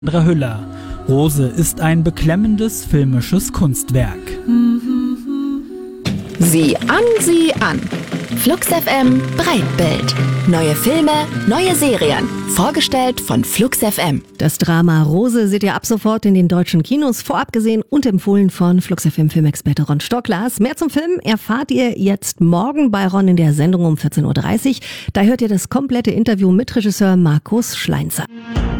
Sandra Hüller. Rose ist ein beklemmendes filmisches Kunstwerk. Sieh an. Flux FM Breitbild. Neue Filme, neue Serien. Vorgestellt von Flux FM. Das Drama Rose seht ihr ab sofort in den deutschen Kinos, vorab gesehen und empfohlen von Flux FM Filmexperte Ron Stocklas. Mehr zum Film erfahrt ihr jetzt morgen bei Ron in der Sendung um 14.30 Uhr. Da hört ihr das komplette Interview mit Regisseur Markus Schleinzer.